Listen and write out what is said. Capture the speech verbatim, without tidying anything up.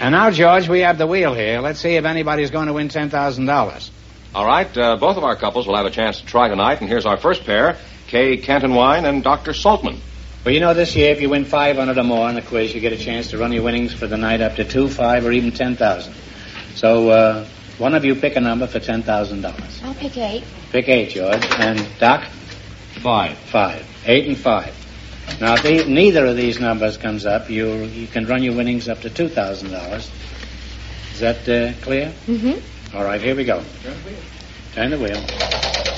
And now, George, we have the wheel here. Let's see if anybody's going to win ten thousand dollars. All right, uh, both of our couples will have a chance to try tonight, and here's our first pair, Kay Canton Wine and Doctor Saltman. Well, you know, this year, if you win five hundred or more in the quiz, you get a chance to run your winnings for the night up to two, five, or even ten thousand. So, uh, one of you pick a number for ten thousand dollars. I'll pick eight. Pick eight, George. And Doc? Five. Five. Eight and five. Now, if the, neither of these numbers comes up, you you can run your winnings up to two thousand dollars. Is that uh, clear? Mm-hmm. All right, here we go. Turn the wheel. Turn the wheel.